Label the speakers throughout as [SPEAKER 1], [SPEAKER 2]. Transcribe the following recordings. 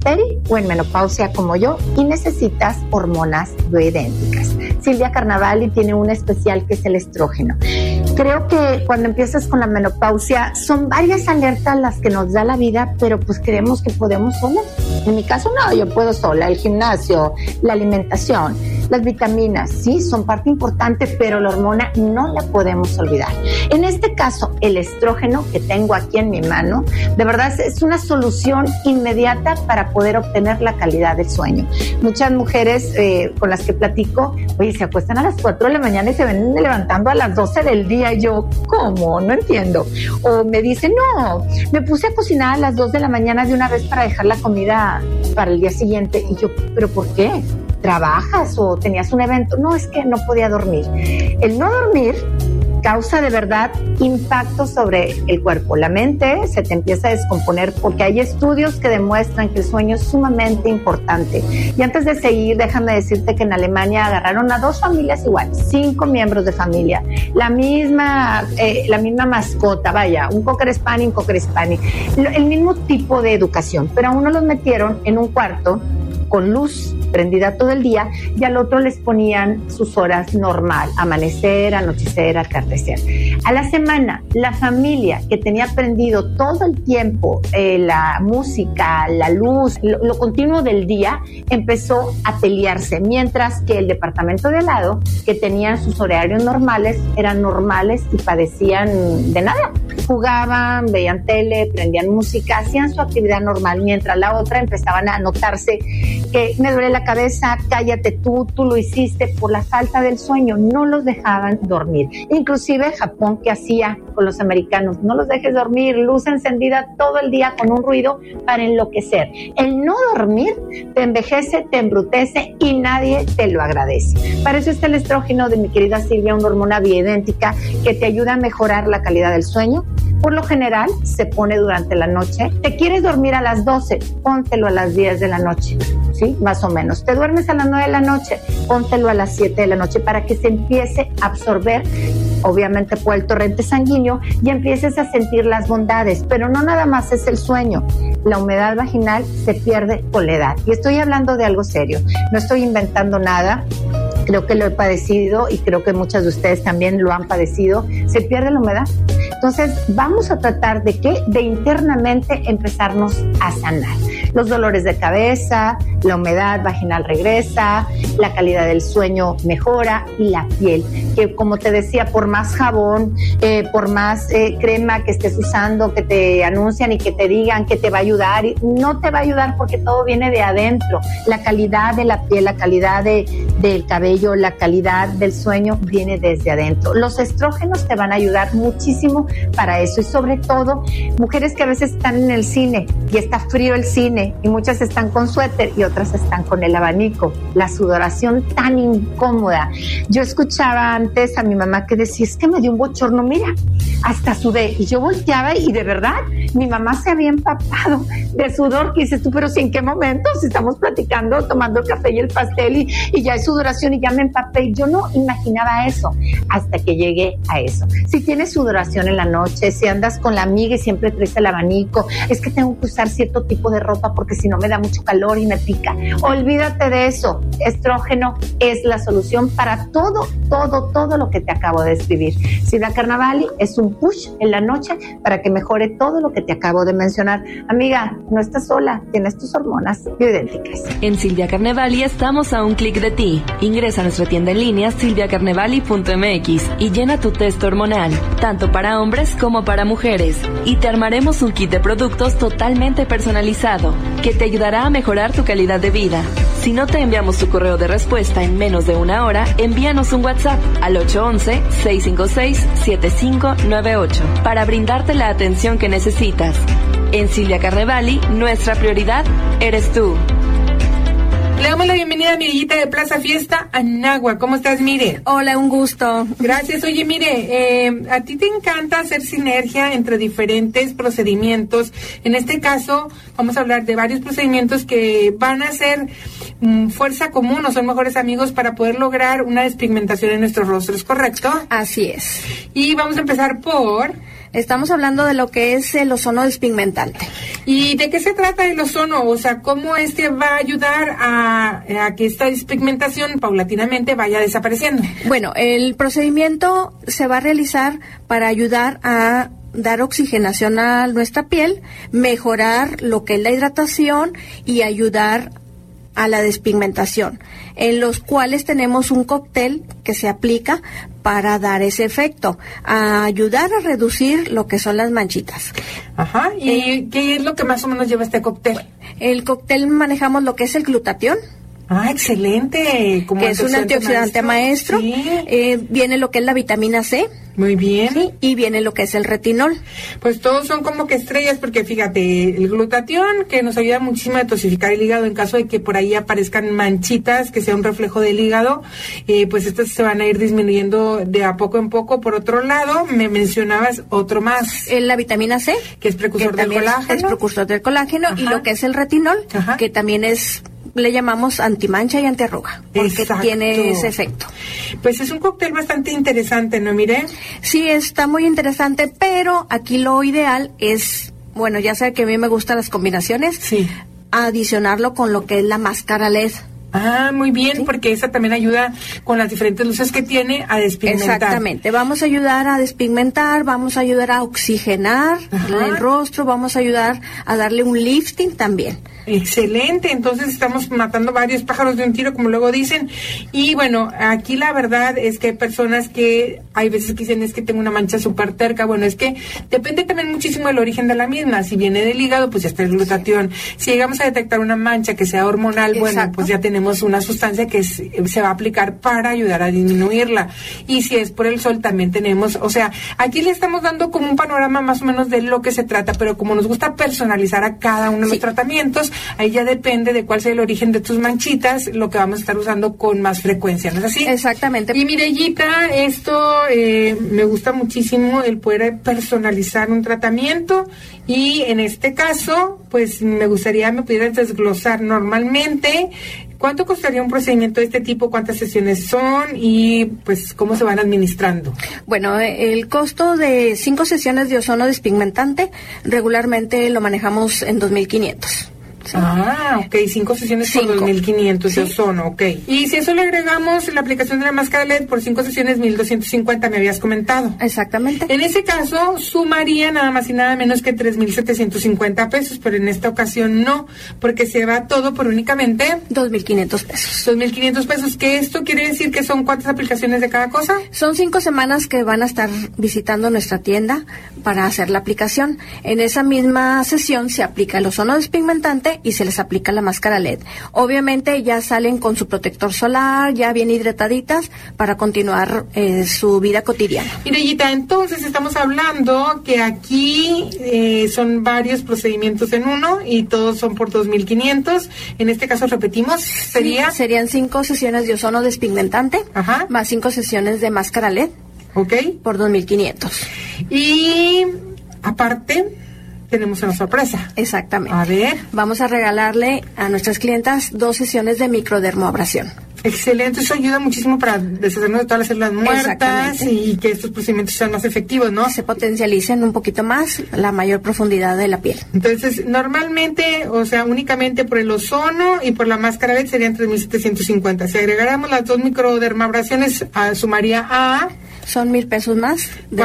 [SPEAKER 1] peri o en menopausia como yo y necesitas hormonas bioidénticas. Silvia Carnavali tiene un especial que es el estrógeno. Creo que cuando empiezas con la menopausia son varias alertas las que nos da la vida, pero pues creemos que podemos solas. En mi caso no, yo puedo sola. El gimnasio, la alimentación, las vitaminas, sí, son parte importante, pero la hormona no la podemos olvidar. En este caso, el estrógeno que tengo aquí en mi mano, de verdad es una solución inmediata para poder obtener la calidad del sueño. Muchas mujeres con las que platico, oye, se acuestan a las 4 de la mañana y se ven levantando a las 12 del día. Y yo, ¿cómo? No entiendo. O me dicen, no, me puse a cocinar a las 2 de la mañana de una vez para dejar la comida para el día siguiente. Y yo, ¿pero por qué? ¿Trabajas o tenías un evento? No, es que no podía dormir. El no dormir causa de verdad impacto sobre el cuerpo. La mente se te empieza a descomponer porque hay estudios que demuestran que el sueño es sumamente importante. Y antes de seguir, déjame decirte que en Alemania agarraron a 2 familias igual, 5 miembros de familia, la misma mascota, vaya, un Cocker Spaniel, un Cocker Spaniel, el mismo tipo de educación, pero a uno los metieron en un cuarto con luz prendida todo el día y al otro les ponían sus horas normal, amanecer, anochecer, atardecer. A la semana, la familia que tenía prendido todo el tiempo la música, la luz, lo continuo del día, empezó a pelearse, mientras que el departamento de al lado, que tenían sus horarios normales, eran normales y padecían de nada. Jugaban, veían tele, prendían música, hacían su actividad normal, mientras la otra empezaban a notarse que me duele la cabeza, cállate tú lo hiciste, por la falta del sueño, no los dejaban dormir. Inclusive Japón, ¿qué hacía con los americanos? No los dejes dormir, luz encendida todo el día con un ruido para enloquecer. El no dormir te envejece, te embrutece y nadie te lo agradece. Para eso está el estrógeno de mi querida Silvia, una hormona bioidéntica que te ayuda a mejorar la calidad del sueño. Por lo general se pone durante la noche. ¿Te quieres dormir a las 12? Póntelo a las 10 de la noche, ¿sí? Más o menos. ¿Te duermes a las 9 de la noche? Póntelo a las 7 de la noche para que se empiece a absorber, obviamente por el torrente sanguíneo, y empieces a sentir las bondades. Pero no nada más es el sueño. La humedad vaginal se pierde con la edad. Y estoy hablando de algo serio. No estoy inventando nada. Creo que lo he padecido y creo que muchas de ustedes también lo han padecido. Se pierde la humedad. Entonces, vamos a tratar de internamente empezarnos a sanar. Los dolores de cabeza, la humedad vaginal regresa, la calidad del sueño mejora y la piel, que como te decía, por más jabón, por más crema que estés usando, que te anuncian y que te digan que te va a ayudar, no te va a ayudar porque todo viene de adentro. La calidad de la piel, la calidad del cabello, la calidad del sueño viene desde adentro. Los estrógenos te van a ayudar muchísimo para eso, y sobre todo mujeres que a veces están en el cine y está frío el cine y muchas están con suéter y otras están con el abanico, la sudoración tan incómoda. Yo escuchaba antes a mi mamá que decía, es que me dio un bochorno, mira, hasta sudé, y yo volteaba y de verdad mi mamá se había empapado de sudor, que dices tú, pero ¿sí en qué momento? Si estamos platicando, tomando el café y el pastel y ya hay sudoración y ya me empapé. Yo no imaginaba eso hasta que llegué a eso. Si tienes sudoración en la noche, si andas con la amiga y siempre traes el abanico, es que tengo que usar cierto tipo de ropa porque si no me da mucho calor y me pica. Olvídate de eso. Estrógeno es la solución para todo lo que te acabo de describir. Silvia Carnavali es un push en la noche para que mejore todo lo que te acabo de mencionar. Amiga, no estás sola, tienes tus hormonas bioidénticas.
[SPEAKER 2] En Silvia Carnevali estamos a un clic de ti. Ingresa a nuestra tienda en línea silviacarnevali.mx y llena tu test hormonal, tanto para hombres como para mujeres, y te armaremos un kit de productos totalmente personalizado que te ayudará a mejorar tu calidad de vida. Si no te enviamos tu correo de respuesta en menos de una hora, envíanos un WhatsApp al 811-656-7598 para brindarte la atención que necesitas. En Silvia Carnevali, nuestra prioridad eres tú.
[SPEAKER 3] Le damos la bienvenida a Mirillita de Plaza Fiesta, Anagua. ¿Cómo estás, Mire?
[SPEAKER 4] Hola, un gusto.
[SPEAKER 3] Gracias. Oye, Mire, a ti te encanta hacer sinergia entre diferentes procedimientos. En este caso, vamos a hablar de varios procedimientos que van a ser fuerza común o son mejores amigos para poder lograr una despigmentación en nuestros rostros, ¿correcto?
[SPEAKER 4] Así es.
[SPEAKER 3] Y vamos a empezar por
[SPEAKER 4] Estamos hablando de lo que es el ozono despigmentante.
[SPEAKER 3] ¿Y de qué se trata el ozono? O sea, ¿cómo va a ayudar a que esta despigmentación paulatinamente vaya desapareciendo?
[SPEAKER 4] Bueno, el procedimiento se va a realizar para ayudar a dar oxigenación a nuestra piel, mejorar lo que es la hidratación y ayudar a la despigmentación, en los cuales tenemos un cóctel que se aplica para dar ese efecto, a ayudar a reducir lo que son las manchitas.
[SPEAKER 3] Ajá, ¿y qué es lo que más o menos lleva este cóctel?
[SPEAKER 4] El cóctel manejamos lo que es el glutatión.
[SPEAKER 3] Ah, excelente.
[SPEAKER 4] Como que es un antioxidante maestro. Sí. Viene lo que es la vitamina C.
[SPEAKER 3] Muy bien.
[SPEAKER 4] Sí, y viene lo que es el retinol.
[SPEAKER 3] Pues todos son como que estrellas, porque fíjate, el glutatión, que nos ayuda muchísimo a detoxificar el hígado en caso de que por ahí aparezcan manchitas, que sea un reflejo del hígado, pues estas se van a ir disminuyendo de a poco en poco. Por otro lado, me mencionabas otro más.
[SPEAKER 4] La vitamina C.
[SPEAKER 3] Que es precursor del colágeno.
[SPEAKER 4] Es precursor del colágeno. Ajá. Y lo que es el retinol, ajá, que también le llamamos antimancha y antiarruga, porque exacto, tiene ese efecto.
[SPEAKER 3] Pues es un cóctel bastante interesante, ¿no, Mire?
[SPEAKER 4] Sí, está muy interesante, pero aquí lo ideal es, bueno, ya sabe que a mí me gustan las combinaciones,
[SPEAKER 3] sí,
[SPEAKER 4] adicionarlo con lo que es la máscara LED.
[SPEAKER 3] Ah, muy bien, ¿sí? Porque esa también ayuda con las diferentes luces que tiene a despigmentar.
[SPEAKER 4] Exactamente, vamos a ayudar a despigmentar, vamos a ayudar a oxigenar, ajá, el rostro, vamos a ayudar a darle un lifting también.
[SPEAKER 3] Excelente, entonces estamos matando varios pájaros de un tiro, como luego dicen. Y bueno, aquí la verdad es que hay personas que hay veces que dicen, es que tengo una mancha súper terca. Bueno, es que depende también muchísimo del origen de la misma. Si viene del hígado, pues ya está el glutatión. Si llegamos a detectar una mancha que sea hormonal, exacto, bueno, pues ya tenemos una sustancia que se va a aplicar para ayudar a disminuirla. Y si es por el sol, también tenemos, o sea, aquí le estamos dando como un panorama más o menos de lo que se trata, pero como nos gusta personalizar a cada uno de los tratamientos, ahí ya depende de cuál sea el origen de tus manchitas, lo que vamos a estar usando con más frecuencia, ¿no es así?
[SPEAKER 4] Exactamente.
[SPEAKER 3] Y Mirellita, esto me gusta muchísimo, el poder personalizar un tratamiento, y en este caso, pues me gustaría me pudieras desglosar normalmente ¿cuánto costaría un procedimiento de este tipo? ¿Cuántas sesiones son? Y pues, ¿cómo se van administrando?
[SPEAKER 4] Bueno, el costo de 5 sesiones de ozono despigmentante regularmente lo manejamos en 2,500.
[SPEAKER 3] Sí. Ah, ok, 5 sesiones por 2,500 de ozono, ok. Y si eso le agregamos la aplicación de la máscara LED por 5 sesiones, 1,250, me habías comentado.
[SPEAKER 4] Exactamente.
[SPEAKER 3] En ese caso, sumaría nada más y nada menos que 3,750 pesos, pero en esta ocasión no, porque se va todo por únicamente
[SPEAKER 4] 2,500 pesos.
[SPEAKER 3] 2,500 pesos, que esto quiere decir que son ¿cuántas aplicaciones de cada cosa?
[SPEAKER 4] Son 5 semanas que van a estar visitando nuestra tienda para hacer la aplicación. En esa misma sesión se aplica el ozono despigmentante y se les aplica la máscara LED. Obviamente ya salen con su protector solar, ya bien hidrataditas para continuar su vida cotidiana.
[SPEAKER 3] Mirellita, entonces estamos hablando que aquí son varios procedimientos en uno y todos son por 2,500. En este caso, repetimos, sería...
[SPEAKER 4] Sí, serían 5 sesiones de ozono despigmentante, ajá, más 5 sesiones de máscara LED.
[SPEAKER 3] Ok.
[SPEAKER 4] Por 2,500.
[SPEAKER 3] Y aparte... tenemos una sorpresa.
[SPEAKER 4] Exactamente.
[SPEAKER 3] A ver.
[SPEAKER 4] Vamos a regalarle a nuestras clientas 2 sesiones de microdermoabrasión.
[SPEAKER 3] Excelente, eso ayuda muchísimo para deshacernos de todas las células muertas y que estos procedimientos sean más efectivos, ¿no?
[SPEAKER 4] Se potencialicen un poquito más la mayor profundidad de la piel.
[SPEAKER 3] Entonces, normalmente, o sea, únicamente por el ozono y por la máscara LED serían 3,750. Si agregáramos las 2 microdermabrasiones, sumaría a...
[SPEAKER 4] Son 1,000 pesos más.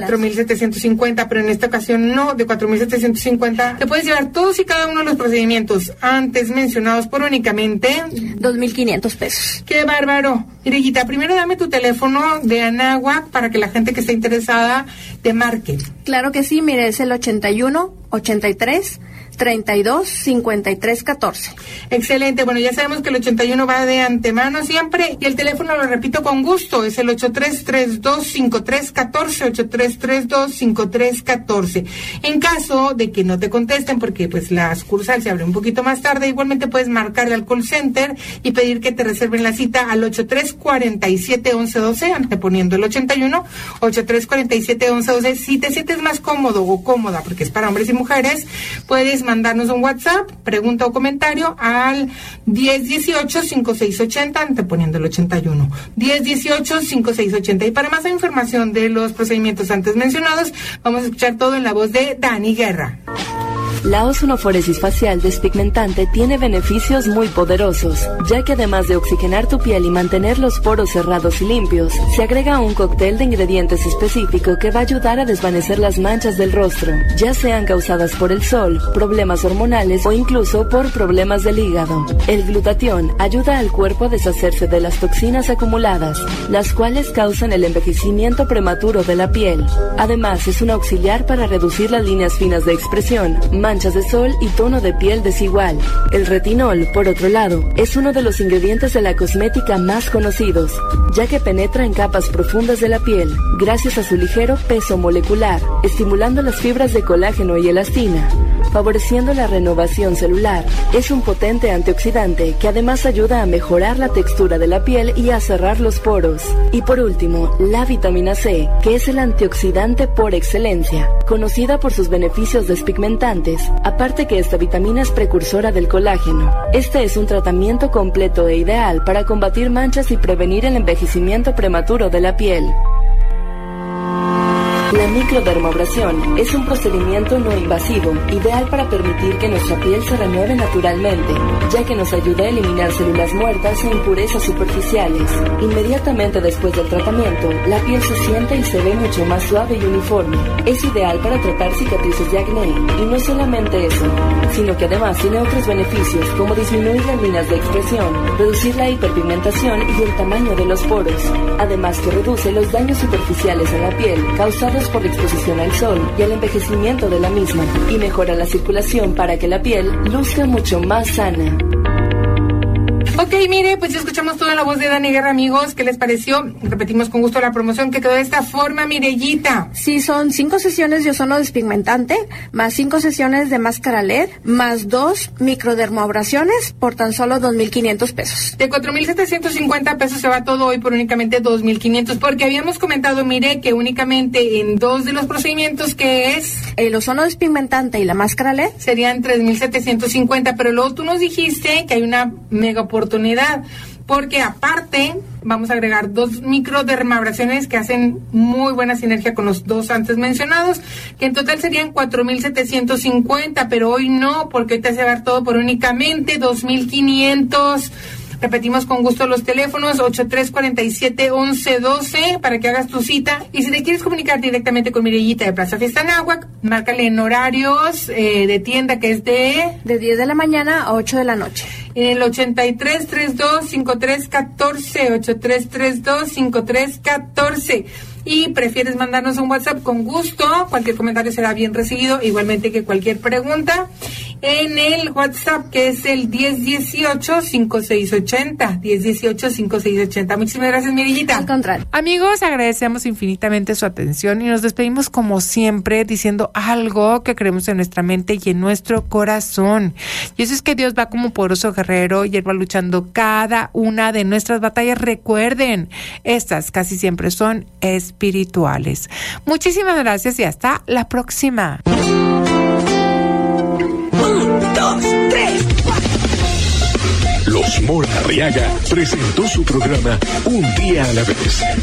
[SPEAKER 3] 4,750, pero en esta ocasión no, de 4,750. Te puedes llevar todos y cada uno de los procedimientos antes mencionados por únicamente
[SPEAKER 4] 2,500 pesos.
[SPEAKER 3] ¡Qué bárbaro! Mirellita, primero dame tu teléfono de Anáhuac para que la gente que esté interesada te marque.
[SPEAKER 4] Claro que sí, mire, es el 81 83 32 53 14.
[SPEAKER 3] Excelente, bueno, ya sabemos que el 81 va de antemano siempre, y el teléfono lo repito con gusto, es el 8332-5314, 8332-5314. En caso de que no te contesten, porque pues la sucursal se abre un poquito más tarde, igualmente puedes marcarle al call center y pedir que te reserven la cita al 8347-1112, anteponiendo el 81, 8347-1112. Si te sientes más cómodo o cómoda, porque es para hombres y mujeres, puedes mandarnos un WhatsApp, pregunta o comentario al 1018-5680, anteponiendo el 81. 1018-5680. Y para más información de los procedimientos antes mencionados, vamos a escuchar todo en la voz de Dani Guerra.
[SPEAKER 2] La ozonoforesis facial despigmentante tiene beneficios muy poderosos, ya que además de oxigenar tu piel y mantener los poros cerrados y limpios, se agrega un cóctel de ingredientes específico que va a ayudar a desvanecer las manchas del rostro, ya sean causadas por el sol, problemas hormonales o incluso por problemas del hígado. El glutatión ayuda al cuerpo a deshacerse de las toxinas acumuladas, las cuales causan el envejecimiento prematuro de la piel. Además, es un auxiliar para reducir las líneas finas de expresión, manchas de sol y tono de piel desigual. El retinol, por otro lado, es uno de los ingredientes de la cosmética más conocidos, ya que penetra en capas profundas de la piel, gracias a su ligero peso molecular, estimulando las fibras de colágeno y elastina, favoreciendo la renovación celular. Es un potente antioxidante que además ayuda a mejorar la textura de la piel y a cerrar los poros. Y por último, la vitamina C, que es el antioxidante por excelencia, conocida por sus beneficios despigmentantes, aparte que esta vitamina es precursora del colágeno. Este es un tratamiento completo e ideal para combatir manchas y prevenir el envejecimiento prematuro de la piel. La microdermabrasión es un procedimiento no invasivo, ideal para permitir que nuestra piel se renueve naturalmente, ya que nos ayuda a eliminar células muertas e impurezas superficiales. Inmediatamente después del tratamiento, la piel se siente y se ve mucho más suave y uniforme. Es ideal para tratar cicatrices de acné, y no solamente eso, sino que además tiene otros beneficios como disminuir las líneas de expresión, reducir la hiperpigmentación y el tamaño de los poros, además que reduce los daños superficiales en la piel causados por la exposición al sol y el envejecimiento de la misma, y mejora la circulación para que la piel luzca mucho más sana.
[SPEAKER 3] Ok, mire, pues ya escuchamos toda la voz de Dani Guerra, amigos. ¿Qué les pareció? Repetimos con gusto la promoción que quedó de esta forma, Mirellita.
[SPEAKER 4] Sí, son 5 sesiones de ozono despigmentante, más 5 sesiones de máscara LED, más 2 microdermabrasiones por tan solo 2,500 pesos.
[SPEAKER 3] De 4,750 pesos se va todo hoy por únicamente 2,500, porque habíamos comentado, mire, que únicamente en 2 de los procedimientos, que es
[SPEAKER 4] el ozono despigmentante y la máscara LED,
[SPEAKER 3] serían 3,750, pero luego tú nos dijiste que hay una mega oportunidad, porque aparte vamos a agregar 2 microdermabrasiones que hacen muy buena sinergia con los 2 antes mencionados, que en total serían 4,750, pero hoy no, porque hoy te hace dar todo por únicamente 2,500. Repetimos con gusto los teléfonos 8347-1112 para que hagas tu cita. Y si te quieres comunicar directamente con Mirellita de Plaza Fiesta Anáhuac, márcale en horarios de tienda, que es de
[SPEAKER 4] 10 de la mañana a 8 de la noche.
[SPEAKER 3] En el 8332-5314, 8332-5314. Y prefieres mandarnos un WhatsApp, con gusto, cualquier comentario será bien recibido, igualmente que cualquier pregunta, en el WhatsApp, que es el 1018-5680, 1018-5680. Muchísimas gracias, Mirellita.
[SPEAKER 4] Al contrario.
[SPEAKER 3] Amigos, agradecemos infinitamente su atención y nos despedimos como siempre diciendo algo que creemos en nuestra mente y en nuestro corazón. Y eso es que Dios va como poderoso guerrero y Él va luchando cada una de nuestras batallas. Recuerden, estas casi siempre son espirituales. Muchísimas gracias y hasta la próxima.
[SPEAKER 5] 1, 2, 3, 4.
[SPEAKER 6] Los Mora Arriaga presentó su programa Un Día a la Vez.